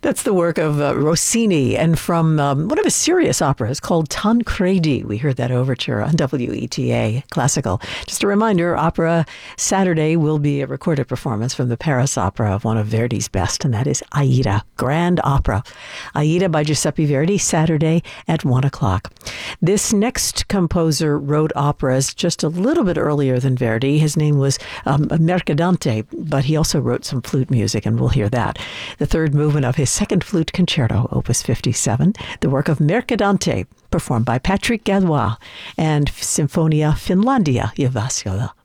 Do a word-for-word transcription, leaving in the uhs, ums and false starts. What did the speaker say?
That's the work of uh, Rossini, and from um, one of his serious operas called Tancredi. We heard that overture on W E T A Classical. Just a reminder, Opera Saturday will be a recorded performance from the Paris Opera of one of Verdi's best, and that is Aida, Grand Opera. Aida by Giuseppe Verdi, Saturday at one o'clock. This next composer wrote operas just a little bit earlier than Verdi. His name was um, Mercadante, but he also wrote some flute music, and we'll hear that. The third movement of his second flute concerto, Opus fifty-seven, the work of Mercadante, performed by Patrick Gallois, and Sinfonia Finlandia, Jyväskylä.